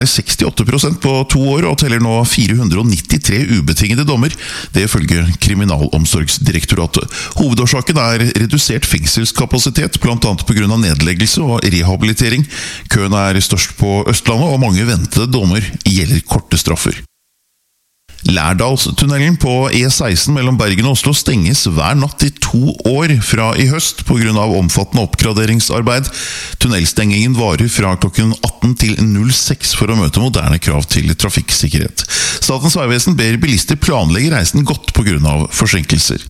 68% på 2 år og teller nå 493 ubetingede dommer, det følger Kriminalomsorgsdirektoratet. Hovedårsaken er redusert fengselskapasitet, blant annet på grunn av nedleggelse og rehabilitering. Køen er størst på Østlandet, og mange ventede dommer gjelder korte straffer. Lærdalstunnelen på E16 mellom Bergen og Oslo stenges hver natt i 2 år fra i høst på grunn av omfattende oppgraderingsarbeid. Tunnelstengingen varer fra klokken 18 til 06 for å møte moderne krav til trafikksikkerhet. Statens vegvesen ber bilister planlegge reisen godt på grunn av forsinkelser.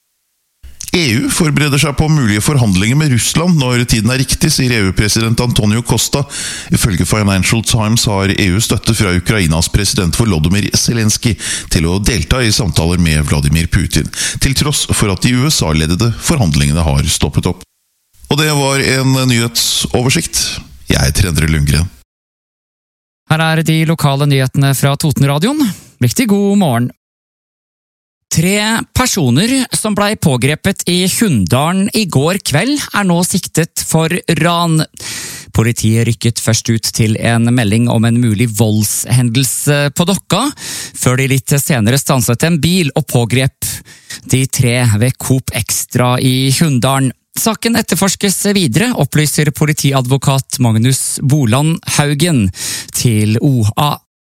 EU forbereder seg på mulige forhandlinger med Russland når tiden er riktig, sier EU-president Antonio Costa. Ifølge Financial Times har EU støtte fra Ukrainas president Volodymyr Zelensky til å delta i samtaler med Vladimir Putin, til tross for at de USA-ledede forhandlingene har stoppet opp. Og det var en nyhetsoversikt. Jeg heter Endre Lundgren. Her er de lokale nyhetene fra Totenradioen. Riktig god morgen. 3 personer som ble pågrepet i Hunndalen i går kveld er nå siktet for ran. Politiet rykket først ut til en melding om en mulig voldshendelse på Dokka, før de litt senere stanset en bil og pågrep de 3 ved Coop Extra i Hunndalen. Saken etterforskes videre, opplyser politiadvokat Magnus Boland Haugen til OA.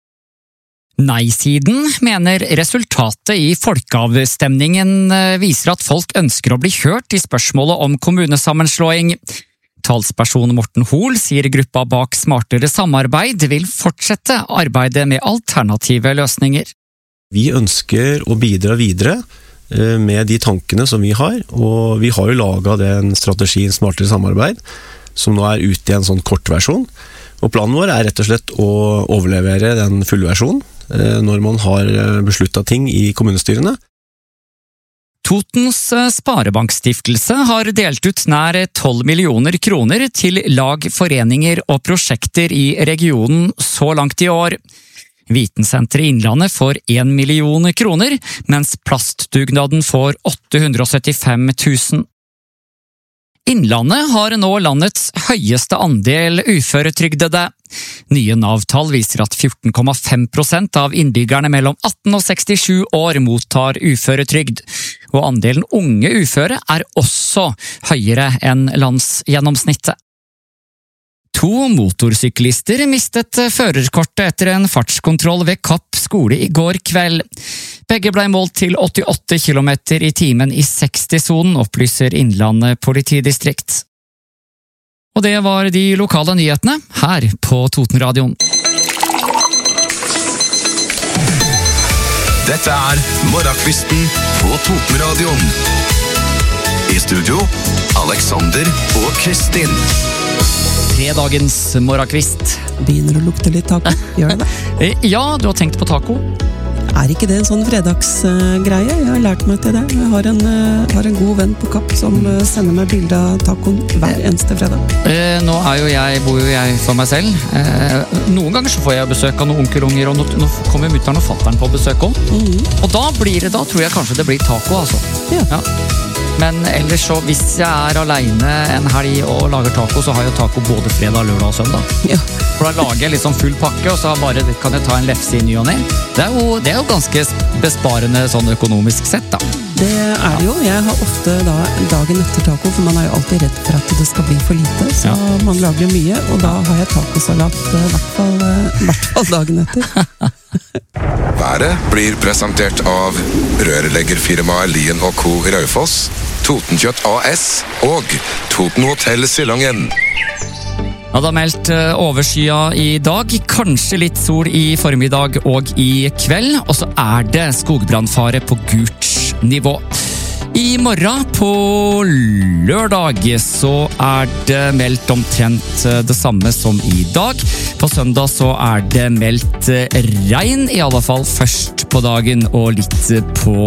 Nei-siden mener resultatet i folkeavstemningen viser at folk ønsker å bli hørt i spørsmålet om kommunesammenslåing. Talsperson Morten Hoel sier gruppa bak Smartere samarbeid vil fortsette arbeidet med alternative løsninger. Vi ønsker å bidra videre med de tankene som vi har, og vi har jo laget den strategien Smartere samarbeid, som nå er ute i en sånn kortversjon. Og planen vår er rett og slett å overlevere den fulle versjonen når man har besluttet ting i kommunestyrene. Totens Sparebankstiftelse har delt ut nær 12 millioner kroner til lag, foreninger og prosjekter i regionen så langt i år. Vitensenteret Innlandet får 1 million kroner, mens Plastdugnaden får 875 000. Innlandet har nå landets høyeste andel uføretrygdede. Nye Nav-tall viser at 14,5% av innbyggerne mellom 18 og 67 år mottar uføretrygd, og andelen unge uføre er også høyere enn landsgjennomsnittet. 2 motorsyklister mistet førerkortet etter en fartskontroll ved Kapp skole i går kveld. Begge ble målt til 88 km i timen i 60-sonen, opplyser Innlandet politidistrikt. Og det var de lokale nyhetene her på Totenradioen. Dette er Morgenkvisten på Totenradioen. I studio, Alexander og Kristin. Fredagens morgenkvist. Begynner å lukte litt taco, gjør det det? Ja, du har tenkt på taco? Er ikke det en sånn fredagsgreie? Jeg har lært meg til det. Jeg har en god venn på Kapp som sender meg bilder av tacoen hver eneste fredag. Nå bor jo jeg for meg selv. Noen ganger så får jeg besøk av noen onkelunger, og nå kommer mutteren og fatteren på besøk også. Og da tror jeg kanskje det blir taco, altså. Ja. Men ellers så, hvis jeg er alene en helg og lager taco, så har jeg taco både fredag, lørdag og søndag. Ja. For da lager jeg liksom full pakke, og så kan jeg ta en lefse i ny og ne. Det er jo ganske besparende sånn økonomisk sett, da. Det er det jo. Jeg har ofte da dagen etter taco, for man er jo alltid redd for at det skal bli for lite, så man lager mye, og da har jeg tacosalat i hvert fall dagen etter. Været blir presentert av rørleggerfirmaet Lien & Co. i Raufoss, Totenkjøtt AS og Toten Hotel Silangen. Ja, det er meldt overskya i dag, kanskje litt sol i formiddag og i kveld, og så er det skogbrannfare på gult nivå. I morgen på lørdag så er det meldt omtrent det samme som i dag. På søndag så er det meldt regn, i alle fall først på dagen og litt på